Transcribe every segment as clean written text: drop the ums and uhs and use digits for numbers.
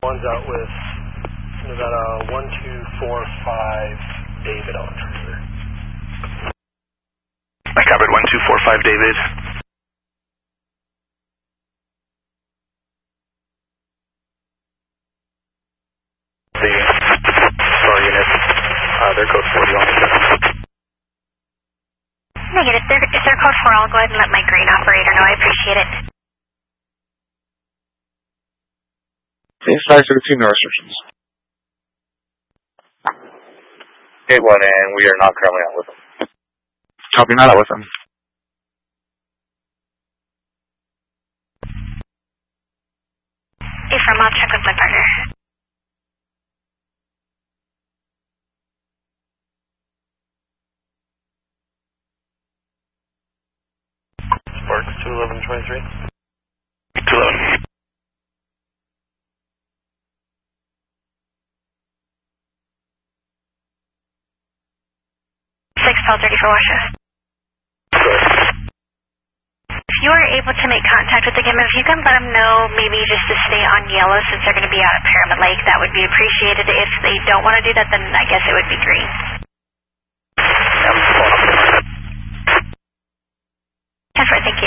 One's out with Nevada 1245 David on trailer. I covered 1245 David. The STAR unit, their code 4, you want me to check? Negative. If they're code 4, I'll go ahead and let my green operator know. I appreciate it. Inside 17, no restrictions. 8-1, and we are not currently out with them. Copy, not out with them. Affirm, I'll check with my partner. Sparks 21123. 211. Pal 34 Washa. If you are able to make contact with the Gimel, if you can let them know maybe just to stay on yellow since they're going to be out at Pyramid Lake, that would be appreciated. If they don't want to do that, then I guess it would be green. That's right, thank you.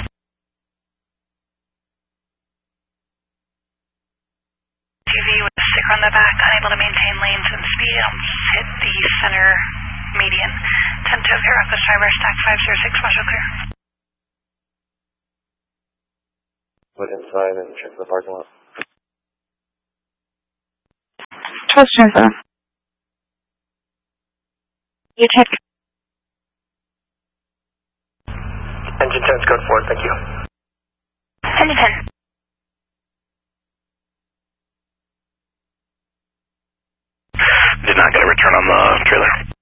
TV with a sticker on the back, unable to maintain lanes and speed, hit the center median. 10-0, Echo Driver, stack 506, Washoe clear. Put inside and check the parking lot. Trust transfer. You check. Engine 10's code 4, thank you. Engine 10. Did not get a return on the trailer.